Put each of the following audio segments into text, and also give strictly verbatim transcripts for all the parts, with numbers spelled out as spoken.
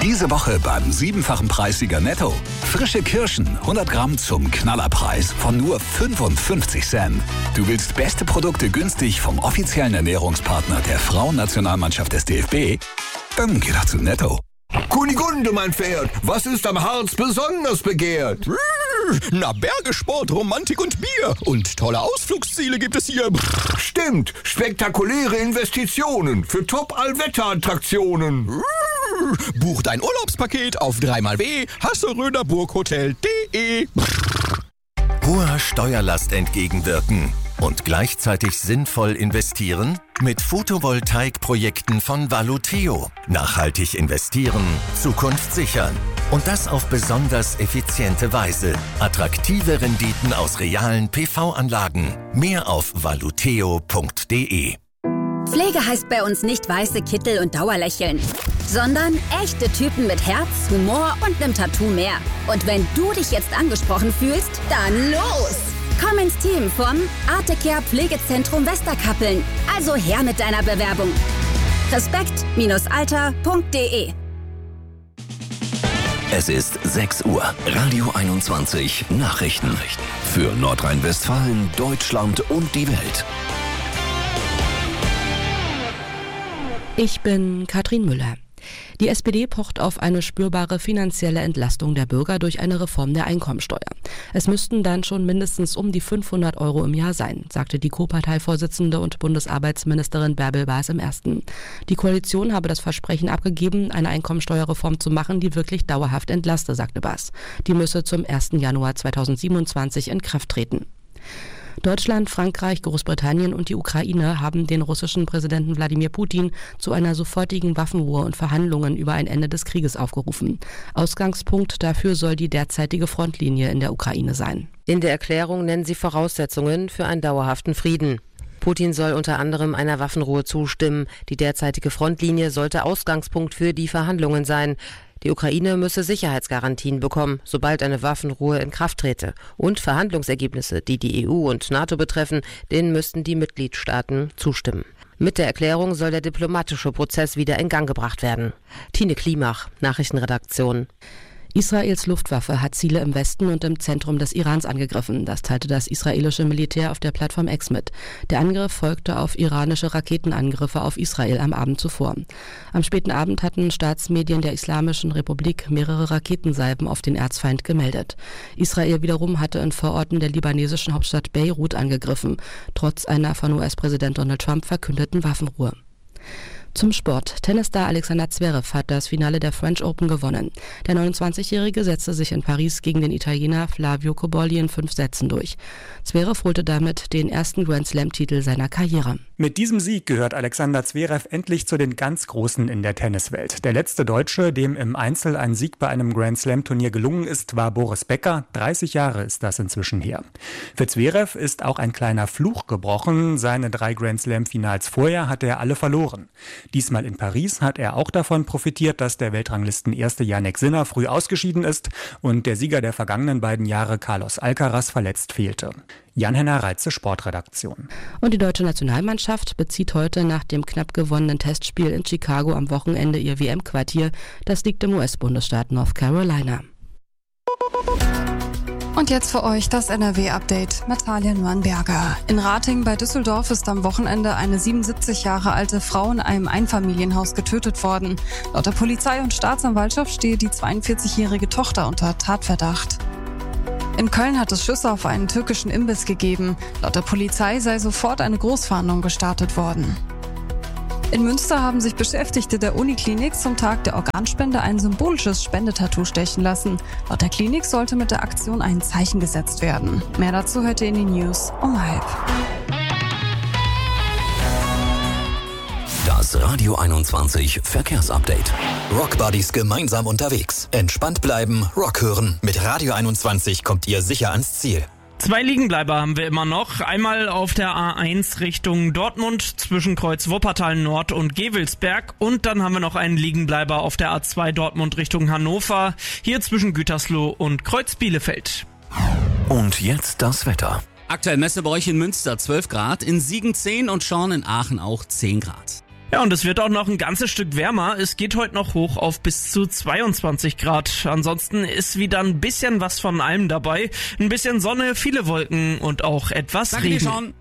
Diese Woche beim siebenfachen Preissieger Netto. Frische Kirschen, hundert Gramm zum Knallerpreis von nur fünfundfünfzig Cent. Du willst beste Produkte günstig vom offiziellen Ernährungspartner der Frauennationalmannschaft des D F B? Dann geh doch zu Netto. Kunigunde, mein Pferd, was ist am Harz besonders begehrt? Na, Bergesport, Romantik und Bier. Und tolle Ausflugsziele gibt es hier. Stimmt, spektakuläre Investitionen für Top-Allwetter-Attraktionen. Buch dein Urlaubspaket auf dreimal w hasseröderburghotel punkt de. Hoher Steuerlast entgegenwirken und gleichzeitig sinnvoll investieren? Mit Photovoltaikprojekten von Valuteo. Nachhaltig investieren, Zukunft sichern. Und das auf besonders effiziente Weise. Attraktive Renditen aus realen P V-Anlagen. Mehr auf valuteo punkt de. Pflege heißt bei uns nicht weiße Kittel und Dauerlächeln, sondern echte Typen mit Herz, Humor und nem Tattoo mehr. Und wenn du dich jetzt angesprochen fühlst, dann los! Komm ins Team vom Artecare Pflegezentrum Westerkappeln. Also her mit deiner Bewerbung. respekt Alter punkt de. Es ist sechs Uhr. Radio einundzwanzig Nachrichten. Für Nordrhein-Westfalen, Deutschland und die Welt. Ich bin Katrin Müller. Die S P D pocht auf eine spürbare finanzielle Entlastung der Bürger durch eine Reform der Einkommensteuer. Es müssten dann schon mindestens um die fünfhundert Euro im Jahr sein, sagte die Co-Parteivorsitzende und Bundesarbeitsministerin Bärbel Baas im Ersten. Die Koalition habe das Versprechen abgegeben, eine Einkommensteuerreform zu machen, die wirklich dauerhaft entlaste, sagte Baas. Die müsse zum ersten Januar zweitausendsiebenundzwanzig in Kraft treten. Deutschland, Frankreich, Großbritannien und die Ukraine haben den russischen Präsidenten Wladimir Putin zu einer sofortigen Waffenruhe und Verhandlungen über ein Ende des Krieges aufgerufen. Ausgangspunkt dafür soll die derzeitige Frontlinie in der Ukraine sein. In der Erklärung nennen sie Voraussetzungen für einen dauerhaften Frieden. Putin soll unter anderem einer Waffenruhe zustimmen. Die derzeitige Frontlinie sollte Ausgangspunkt für die Verhandlungen sein. Die Ukraine müsse Sicherheitsgarantien bekommen, sobald eine Waffenruhe in Kraft trete. Und Verhandlungsergebnisse, die die E U und NATO betreffen, denen müssten die Mitgliedstaaten zustimmen. Mit der Erklärung soll der diplomatische Prozess wieder in Gang gebracht werden. Tine Klimach, Nachrichtenredaktion. Israels Luftwaffe hat Ziele im Westen und im Zentrum des Irans angegriffen. Das teilte das israelische Militär auf der Plattform X mit. Der Angriff folgte auf iranische Raketenangriffe auf Israel am Abend zuvor. Am späten Abend hatten Staatsmedien der Islamischen Republik mehrere Raketensalven auf den Erzfeind gemeldet. Israel wiederum hatte in Vororten der libanesischen Hauptstadt Beirut angegriffen, trotz einer von U S-Präsident Donald Trump verkündeten Waffenruhe. Zum Sport. Tennisstar Alexander Zverev hat das Finale der French Open gewonnen. Der neunundzwanzigjährige setzte sich in Paris gegen den Italiener Flavio Cobolli in fünf Sätzen durch. Zverev holte damit den ersten Grand-Slam-Titel seiner Karriere. Mit diesem Sieg gehört Alexander Zverev endlich zu den ganz Großen in der Tenniswelt. Der letzte Deutsche, dem im Einzel ein Sieg bei einem Grand-Slam-Turnier gelungen ist, war Boris Becker. dreißig Jahre ist das inzwischen her. Für Zverev ist auch ein kleiner Fluch gebrochen. Seine drei Grand-Slam-Finals vorher hat er alle verloren. Diesmal in Paris hat er auch davon profitiert, dass der Weltranglisten-Erste Jannik Sinner früh ausgeschieden ist und der Sieger der vergangenen beiden Jahre Carlos Alcaraz verletzt fehlte. Jan-Henner Reitze, Sportredaktion. Und die deutsche Nationalmannschaft bezieht heute nach dem knapp gewonnenen Testspiel in Chicago am Wochenende ihr W M-Quartier. Das liegt im U S-Bundesstaat North Carolina. Und jetzt für euch das N R W-Update mit Talia Nuanberger. In Ratingen bei Düsseldorf ist am Wochenende eine siebenundsiebzig Jahre alte Frau in einem Einfamilienhaus getötet worden. Laut der Polizei und Staatsanwaltschaft stehe die zweiundvierzigjährige Tochter unter Tatverdacht. In Köln hat es Schüsse auf einen türkischen Imbiss gegeben. Laut der Polizei sei sofort eine Großfahndung gestartet worden. In Münster haben sich Beschäftigte der Uniklinik zum Tag der Organspende ein symbolisches Spendetattoo stechen lassen. Laut der Klinik sollte mit der Aktion ein Zeichen gesetzt werden. Mehr dazu hört ihr in den News um halb. Das Radio einundzwanzig Verkehrsupdate. Rockbuddies gemeinsam unterwegs. Entspannt bleiben, Rock hören. Mit Radio einundzwanzig kommt ihr sicher ans Ziel. Zwei Liegenbleiber haben wir immer noch. Einmal auf der A eins Richtung Dortmund zwischen Kreuz Wuppertal Nord und Gevelsberg. Und dann haben wir noch einen Liegenbleiber auf der A zwei Dortmund Richtung Hannover. Hier zwischen Gütersloh und Kreuz Bielefeld. Und jetzt das Wetter. Aktuell Messe bei euch in Münster zwölf Grad, in Siegen zehn und Schorn in Aachen auch zehn Grad. Ja, und es wird auch noch ein ganzes Stück wärmer. Es geht heute noch hoch auf bis zu zweiundzwanzig Grad. Ansonsten ist wieder ein bisschen was von allem dabei. Ein bisschen Sonne, viele Wolken und auch etwas Danke Regen. dir schon.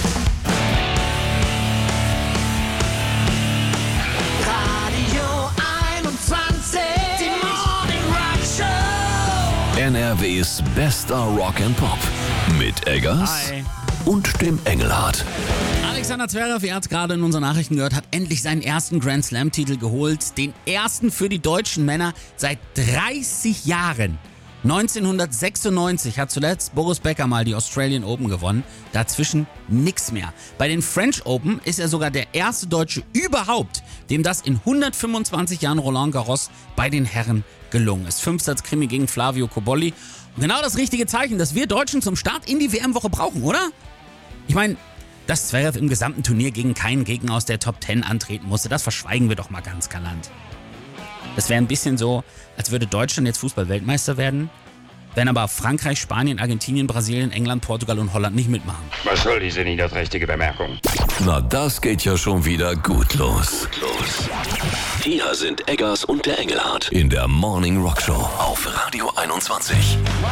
N R Ws bester Rock and Pop mit Eggers Hi. und dem Engelhardt. Alexander Zverev, ihr habt gerade in unseren Nachrichten gehört, hat endlich seinen ersten Grand Slam Titel geholt. Den ersten für die deutschen Männer seit dreißig Jahren. neunzehnhundertsechsundneunzig hat zuletzt Boris Becker mal die Australian Open gewonnen. Dazwischen nix mehr. Bei den French Open ist er sogar der erste Deutsche überhaupt, dem das in hundertfünfundzwanzig Jahren Roland Garros bei den Herren gelungen ist. Fünfsatz-Krimi gegen Flavio Cobolli. Und genau das richtige Zeichen, das wir Deutschen zum Start in die W M-Woche brauchen, oder? Ich meine, dass Zverev im gesamten Turnier gegen keinen Gegner aus der Top Ten antreten musste, das verschweigen wir doch mal ganz galant. Das wäre ein bisschen so, als würde Deutschland jetzt Fußball-Weltmeister werden, wenn aber Frankreich, Spanien, Argentinien, Brasilien, England, Portugal und Holland nicht mitmachen. Was soll diese niederträchtige Bemerkung? Na, das geht ja schon wieder gut los. Gut los. Hier sind Eggers und der Engelhardt in der Morning Rock Show auf Radio einundzwanzig.